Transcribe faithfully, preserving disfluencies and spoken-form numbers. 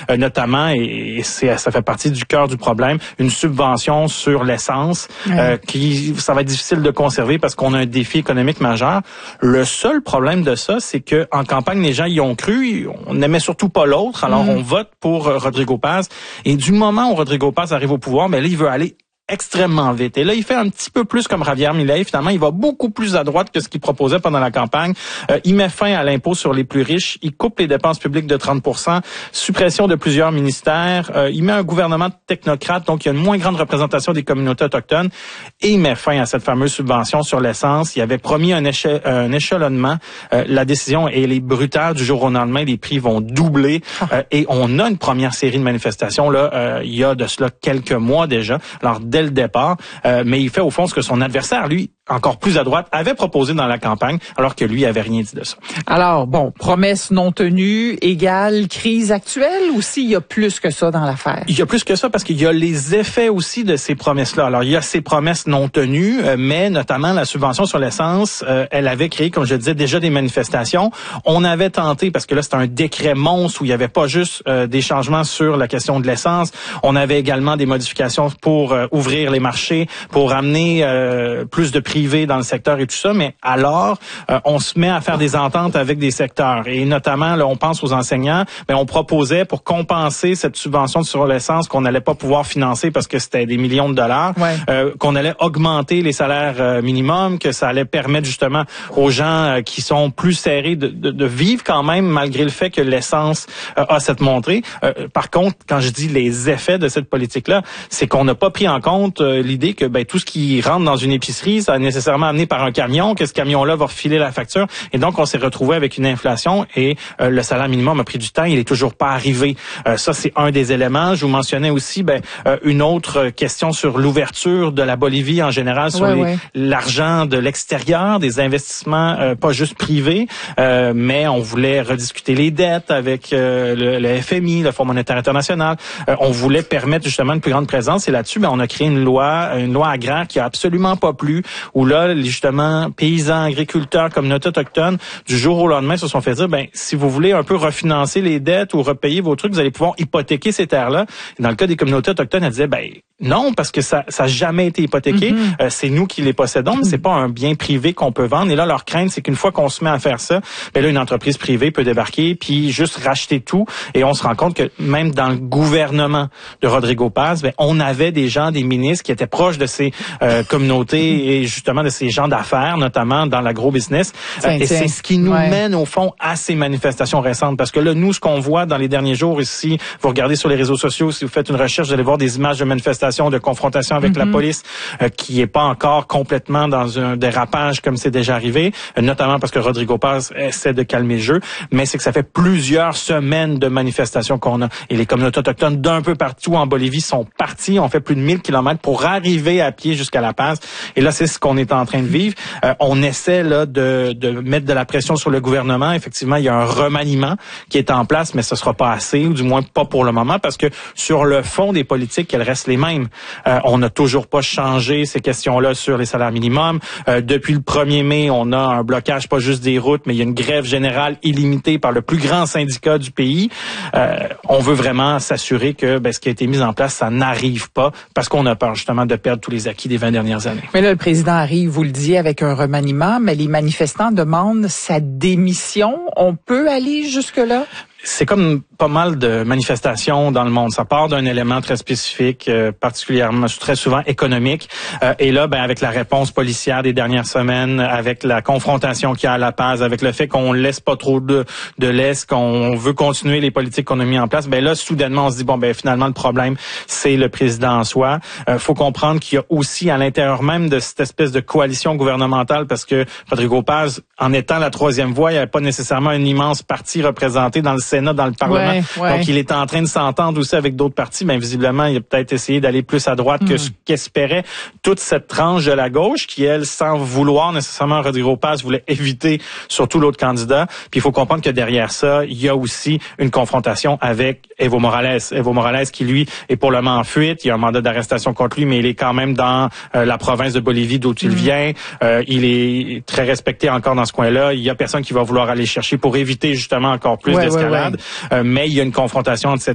euh, notamment, et, et c'est, ça fait partie du cœur du problème, une subvention sur l'essence ouais. euh, qui, ça va être difficile de conserver parce qu'on a un défi économique majeur. Le seul problème de ça, c'est que en campagne, les gens y ont cru, on n'aimait surtout pas l'autre, alors mm. on vote pour Rodrigo Paz. Et du moment où Rodrigo Paz arrive au pouvoir, mais là, il veut aller extrêmement vite. Et là, il fait un petit peu plus comme Javier Milei. Finalement, il va beaucoup plus à droite que ce qu'il proposait pendant la campagne. Euh, il met fin à l'impôt sur les plus riches. Il coupe les dépenses publiques de trente pour cent. Suppression de plusieurs ministères. Euh, il met un gouvernement technocrate, donc il y a une moins grande représentation des communautés autochtones. Et il met fin à cette fameuse subvention sur l'essence. Il avait promis un, éche- un échelonnement. Euh, la décision, elle est brutale. Du jour au lendemain, les prix vont doubler. Euh, et on a une première série de manifestations là, euh, il y a de cela quelques mois déjà. Alors, dès le départ, euh, mais il fait au fond ce que son adversaire, lui, encore plus à droite, avait proposé dans la campagne, alors que lui avait rien dit de ça. Alors, bon, promesse non tenue égale crise actuelle, ou s'il y a plus que ça dans l'affaire? Il y a plus que ça parce qu'il y a les effets aussi de ces promesses-là. Alors, il y a ces promesses non tenues, euh, mais notamment la subvention sur l'essence, euh, elle avait créé, comme je le disais, déjà des manifestations. On avait tenté, parce que là, c'était un décret monstre où il n'y avait pas juste euh, des changements sur la question de l'essence, on avait également des modifications pour euh, ouvrir les marchés, pour amener euh, plus de prix dans le secteur et tout ça, mais alors euh, on se met à faire des ententes avec des secteurs et notamment là on pense aux enseignants, mais on proposait pour compenser cette subvention sur l'essence qu'on n'allait pas pouvoir financer parce que c'était des millions de dollars, ouais. euh, qu'on allait augmenter les salaires euh, minimums, que ça allait permettre justement aux gens euh, qui sont plus serrés de, de, de vivre quand même malgré le fait que l'essence euh, a cette montée. Euh, par contre, quand je dis les effets de cette politique-là, c'est qu'on n'a pas pris en compte euh, l'idée que ben tout ce qui rentre dans une épicerie, ça nécessairement amené par un camion, que ce camion-là va refiler la facture. Et donc, on s'est retrouvé avec une inflation et euh, le salaire minimum a pris du temps. Il est toujours pas arrivé. Euh, ça, c'est un des éléments. Je vous mentionnais aussi ben, euh, une autre question sur l'ouverture de la Bolivie en général, sur ouais, les, ouais. l'argent de l'extérieur, des investissements euh, pas juste privés, euh, mais on voulait rediscuter les dettes avec euh, le, le F M I, le Fonds monétaire international. Euh, on voulait permettre justement une plus grande présence. Et là-dessus, ben, on a créé une loi, une loi agraire qui a absolument pas plu, où là, justement, paysans, agriculteurs, communautés autochtones, du jour au lendemain, se sont fait dire, ben, si vous voulez un peu refinancer les dettes ou repayer vos trucs, vous allez pouvoir hypothéquer ces terres-là. Et dans le cas des communautés autochtones, elles disaient, ben, non, parce que ça, ça n'a jamais été hypothéqué. Mm-hmm. Euh, c'est nous qui les possédons, mais c'est pas un bien privé qu'on peut vendre. Et là, leur crainte, c'est qu'une fois qu'on se met à faire ça, ben là, une entreprise privée peut débarquer puis juste racheter tout. Et on se rend compte que même dans le gouvernement de Rodrigo Paz, ben, on avait des gens, des ministres qui étaient proches de ces euh, communautés et justement de ces gens d'affaires, notamment dans l'agro-business. Euh, et c'est ce qui nous ouais. mène, au fond, à ces manifestations récentes. Parce que là, nous, ce qu'on voit dans les derniers jours ici, vous regardez sur les réseaux sociaux, si vous faites une recherche, vous allez voir des images de manifestations, de confrontation avec mm-hmm. la police, euh, qui est pas encore complètement dans un dérapage comme c'est déjà arrivé, euh, notamment parce que Rodrigo Paz essaie de calmer le jeu, mais c'est que ça fait plusieurs semaines de manifestations qu'on a. Et les communautés autochtones d'un peu partout en Bolivie sont partis, on fait plus de mille kilomètres pour arriver à pied jusqu'à La Paz. Et là, c'est ce qu'on est en train de vivre. Euh, on essaie là de, de mettre de la pression sur le gouvernement. Effectivement, il y a un remaniement qui est en place, mais ce sera pas assez, ou du moins pas pour le moment, parce que sur le fond des politiques, elles restent les mêmes. Euh, on n'a toujours pas changé ces questions-là sur les salaires minimums. Euh, depuis le premier mai, on a un blocage, pas juste des routes, mais il y a une grève générale illimitée par le plus grand syndicat du pays. Euh, on veut vraiment s'assurer que ben, ce qui a été mis en place, ça n'arrive pas, parce qu'on a peur justement de perdre tous les acquis des vingt dernières années. Mais là, le président arrive, vous le disiez, avec un remaniement, mais les manifestants demandent sa démission. On peut aller jusque-là? C'est comme pas mal de manifestations dans le monde. Ça part d'un élément très spécifique, euh, particulièrement, très souvent économique. Euh, et là, ben avec la réponse policière des dernières semaines, avec la confrontation qu'il y a à La Paz, avec le fait qu'on laisse pas trop de, de l'Est, qu'on veut continuer les politiques qu'on a mis en place, ben là, soudainement, on se dit, bon, ben finalement, le problème, c'est le président en soi. Euh, faut comprendre qu'il y a aussi à l'intérieur même de cette espèce de coalition gouvernementale, parce que Rodrigo Paz, en étant la troisième voie, il n'y avait pas nécessairement une immense parti représenté dans le Sénat, dans le Parlement. Ouais, ouais. Donc, il est en train de s'entendre aussi avec d'autres partis, mais visiblement, il a peut-être essayé d'aller plus à droite mmh. que ce qu'espérait toute cette tranche de la gauche, qui, elle, sans vouloir nécessairement Rodrigo Paz, voulait éviter surtout l'autre candidat. Puis, il faut comprendre que derrière ça, il y a aussi une confrontation avec Evo Morales. Evo Morales qui, lui, est pour le moment en fuite. Il y a un mandat d'arrestation contre lui, mais il est quand même dans euh, la province de Bolivie d'où il mmh. vient. Euh, il est très respecté encore dans ce coin-là. Il y a personne qui va vouloir aller chercher pour éviter justement encore plus ouais, d'escalade. Ouais, ouais. Euh, mais il y a une confrontation entre cette